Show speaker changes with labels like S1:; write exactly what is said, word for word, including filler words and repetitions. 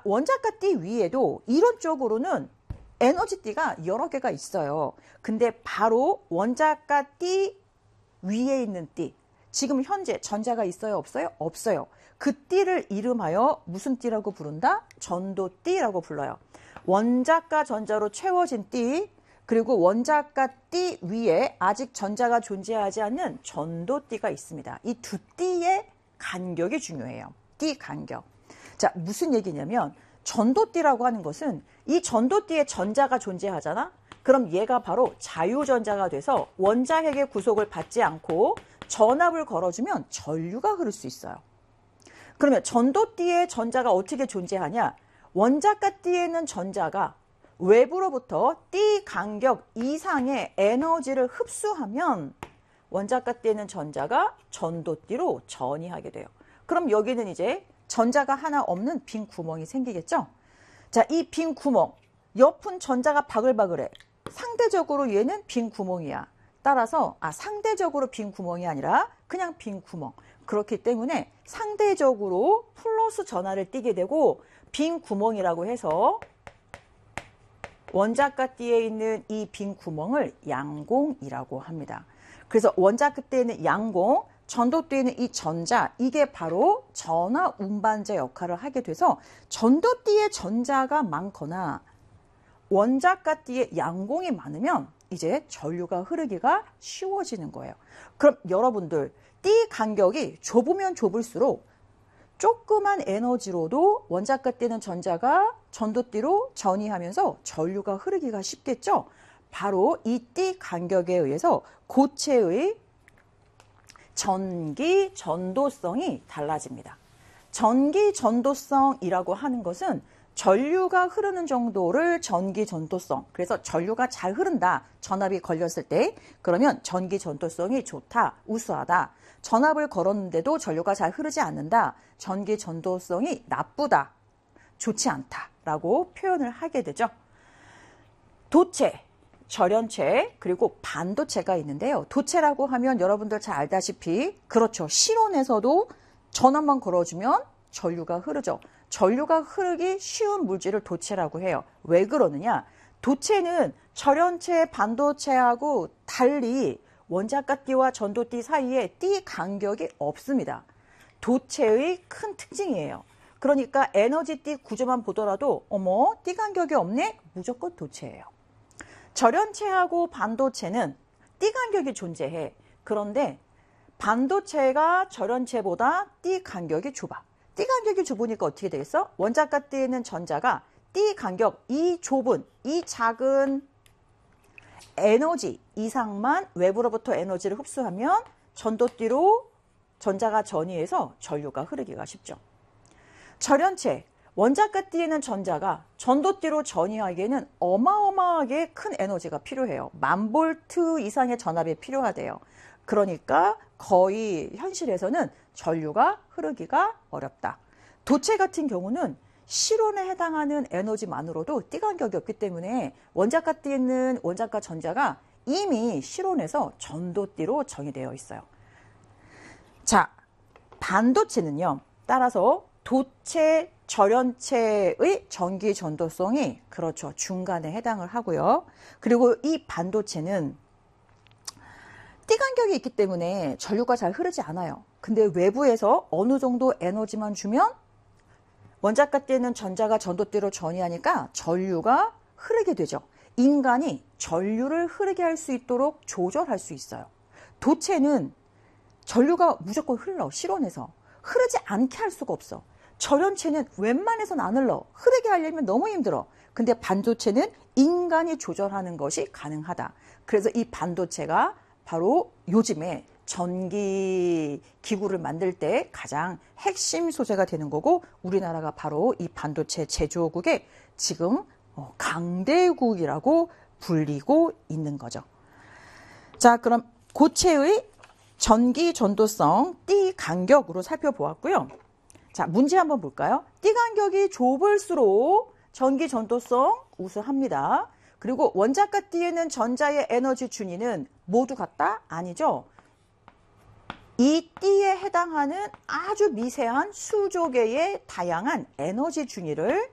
S1: 원자가 띠 위에도 이론적으로는 에너지 띠가 여러 개가 있어요. 근데 바로 원자가 띠 위에 있는 띠, 지금 현재 전자가 있어요, 없어요? 없어요. 그 띠를 이름하여 무슨 띠라고 부른다? 전도띠라고 불러요. 원자가 전자로 채워진 띠, 그리고 원자가 띠 위에 아직 전자가 존재하지 않는 전도띠가 있습니다. 이 두 띠의 간격이 중요해요. 띠 간격. 자, 무슨 얘기냐면 전도띠라고 하는 것은 이 전도띠에 전자가 존재하잖아? 그럼 얘가 바로 자유전자가 돼서 원자핵의 구속을 받지 않고 전압을 걸어주면 전류가 흐를 수 있어요. 그러면 전도띠에 전자가 어떻게 존재하냐? 원자가 띠에는 전자가 외부로부터 띠 간격 이상의 에너지를 흡수하면 원자가 띠에는 전자가 전도띠로 전이하게 돼요. 그럼 여기는 이제 전자가 하나 없는 빈 구멍이 생기겠죠? 자, 이 빈 구멍, 옆은 전자가 바글바글해. 상대적으로 얘는 빈 구멍이야. 따라서 아 상대적으로 빈 구멍이 아니라 그냥 빈 구멍. 그렇기 때문에 상대적으로 플러스 전하를 띠게 되고 빈 구멍이라고 해서 원자가 띠에 있는 이 빈 구멍을 양공이라고 합니다. 그래서 원자가 띠에는 양공, 전도띠에는 이 전자, 이게 바로 전하 운반자 역할을 하게 돼서 전도띠에 전자가 많거나 원자가 띠에 양공이 많으면 이제 전류가 흐르기가 쉬워지는 거예요. 그럼 여러분들 띠 간격이 좁으면 좁을수록 조그만 에너지로도 원자가 띠는 전자가 전도띠로 전이하면서 전류가 흐르기가 쉽겠죠. 바로 이 띠 간격에 의해서 고체의 전기 전도성이 달라집니다. 전기 전도성이라고 하는 것은 전류가 흐르는 정도를 전기 전도성, 그래서 전류가 잘 흐른다, 전압이 걸렸을 때 그러면 전기 전도성이 좋다, 우수하다. 전압을 걸었는데도 전류가 잘 흐르지 않는다, 전기 전도성이 나쁘다, 좋지 않다라고 표현을 하게 되죠. 도체, 절연체, 그리고 반도체가 있는데요. 도체라고 하면 여러분들 잘 알다시피 그렇죠. 실온에서도 전압만 걸어주면 전류가 흐르죠. 전류가 흐르기 쉬운 물질을 도체라고 해요. 왜 그러느냐? 도체는 절연체, 반도체하고 달리 원자가 띠와 전도띠 사이에 띠 간격이 없습니다. 도체의 큰 특징이에요. 그러니까 에너지 띠 구조만 보더라도 어머, 띠 간격이 없네? 무조건 도체예요. 절연체하고 반도체는 띠 간격이 존재해. 그런데 반도체가 절연체보다 띠 간격이 좁아. 띠 간격이 좁으니까 어떻게 되겠어? 원자가 띠에는 전자가 띠 간격, 이 좁은, 이 작은 에너지 이상만 외부로부터 에너지를 흡수하면 전도띠로 전자가 전이해서 전류가 흐르기가 쉽죠. 절연체, 원자가 띠에는 전자가 전도띠로 전이하기에는 어마어마하게 큰 에너지가 필요해요. 만 볼트 이상의 전압이 필요하대요. 그러니까 거의 현실에서는 전류가 흐르기가 어렵다. 도체 같은 경우는 실온에 해당하는 에너지만으로도 띠 간격이 없기 때문에 원자가 띠에는 원자가 전자가 이미 실온에서 전도띠로 전이되어 있어요. 자, 반도체는요. 따라서 도체, 절연체의 전기 전도성이 그렇죠. 중간에 해당을 하고요. 그리고 이 반도체는 띠 간격이 있기 때문에 전류가 잘 흐르지 않아요. 근데 외부에서 어느 정도 에너지만 주면 원자가 띠에는 전자가 전도띠로 전이하니까 전류가 흐르게 되죠. 인간이 전류를 흐르게 할 수 있도록 조절할 수 있어요. 도체는 전류가 무조건 흘러, 실온에서. 흐르지 않게 할 수가 없어. 절연체는 웬만해서는 안 흘러. 흐르게 하려면 너무 힘들어. 근데 반도체는 인간이 조절하는 것이 가능하다. 그래서 이 반도체가 바로 요즘에 전기 기구를 만들 때 가장 핵심 소재가 되는 거고 우리나라가 바로 이 반도체 제조국의 지금 강대국이라고 불리고 있는 거죠. 자, 그럼 고체의 전기 전도성 띠 간격으로 살펴보았고요. 자, 문제 한번 볼까요? 띠 간격이 좁을수록 전기 전도성 우수합니다. 그리고 원자가 띠에는 전자의 에너지 준위는 모두 같다? 아니죠. 이 띠에 해당하는 아주 미세한 수조 개의 다양한 에너지 준위를